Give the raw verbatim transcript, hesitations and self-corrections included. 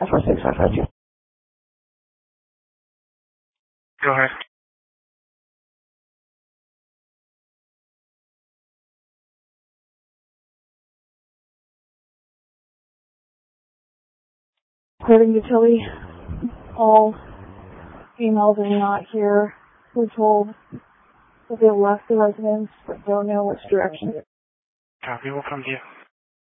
That's four six five five two. Go ahead. According to Tilly, all females are not here. We're told that they left the residence but don't know which direction. Copy, we'll come to you.